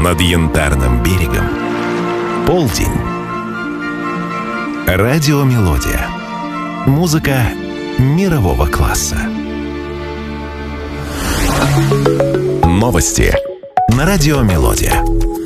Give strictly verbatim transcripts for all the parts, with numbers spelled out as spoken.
над Янтарным берегом. Полдень. Радиомелодия. Музыка мирового класса. Новости на Радиомелодия.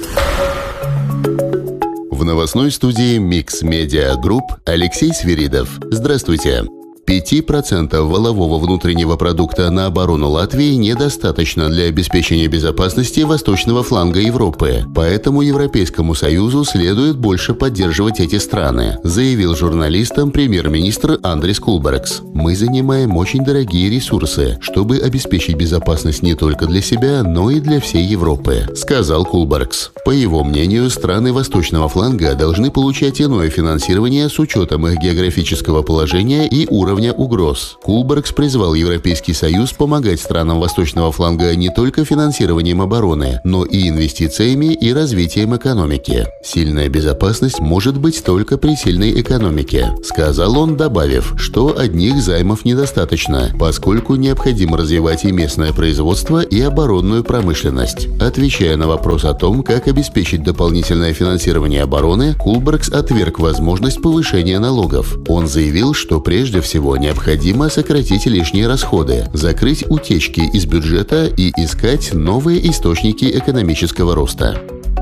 В новостной студии Mix Media Group Алексей Свиридов. Здравствуйте. пять процентов валового внутреннего продукта на оборону Латвии недостаточно для обеспечения безопасности восточного фланга Европы, поэтому Европейскому Союзу следует больше поддерживать эти страны, заявил журналистам премьер-министр Андрис Кулбергс. «Мы занимаем очень дорогие ресурсы, чтобы обеспечить безопасность не только для себя, но и для всей Европы», сказал Кулбергс. По его мнению, страны восточного фланга должны получать иное финансирование с учетом их географического положения и уровня угроз. Кулбергс призвал Европейский Союз помогать странам восточного фланга не только финансированием обороны, но и инвестициями и развитием экономики. «Сильная безопасность может быть только при сильной экономике», сказал он, добавив, что одних займов недостаточно, поскольку необходимо развивать и местное производство, и оборонную промышленность. Отвечая на вопрос о том, как обеспечить дополнительное финансирование обороны, Кулбергс отверг возможность повышения налогов. Он заявил, что прежде всего необходимо сократить лишние расходы, закрыть утечки из бюджета и искать новые источники экономического роста.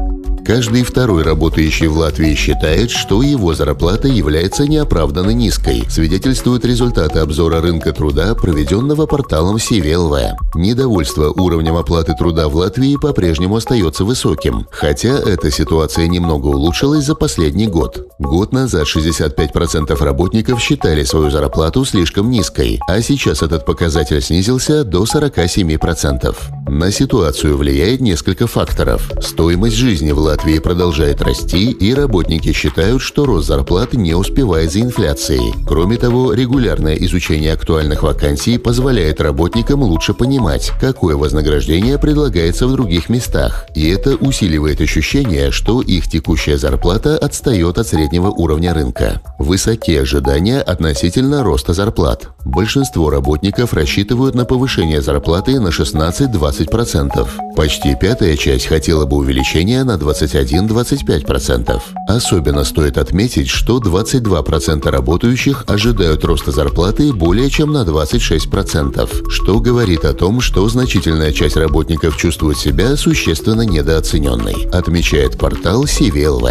Каждый второй работающий в Латвии считает, что его зарплата является неоправданно низкой, свидетельствуют результаты обзора рынка труда, проведенного порталом СиВиЛВ. Недовольство уровнем оплаты труда в Латвии по-прежнему остается высоким, хотя эта ситуация немного улучшилась за последний год. Год назад шестьдесят пять процентов работников считали свою зарплату слишком низкой, а сейчас этот показатель снизился до сорок семь процентов. На ситуацию влияет несколько факторов. Стоимость жизни в Латвии Латвии продолжает расти, и работники считают, что рост зарплат не успевает за инфляцией. Кроме того, регулярное изучение актуальных вакансий позволяет работникам лучше понимать, какое вознаграждение предлагается в других местах, и это усиливает ощущение, что их текущая зарплата отстает от среднего уровня рынка. Высоки ожидания относительно роста зарплат. Большинство работников рассчитывают на повышение зарплаты на шестнадцать-двадцать процентов. Почти пятая часть хотела бы увеличения на двадцать один - двадцать пять процентов. Особенно стоит отметить, что двадцать два процента работающих ожидают роста зарплаты более чем на двадцать шесть процентов, что говорит о том, что значительная часть работников чувствует себя существенно недооцененной, отмечает портал СиВиЛВ.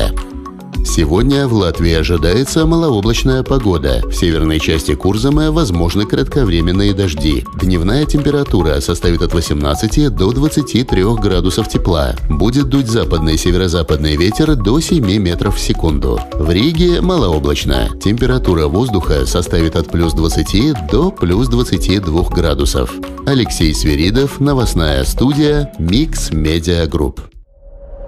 Сегодня в Латвии ожидается малооблачная погода. В северной части Курзаме возможны кратковременные дожди. Дневная температура составит от восемнадцати до двадцати трёх градусов тепла. Будет дуть западный и северо-западный ветер до семи метров в секунду. В Риге малооблачно. Температура воздуха составит от плюс двадцати до плюс двадцати двух градусов. Алексей Свиридов, новостная студия Mix Media Group.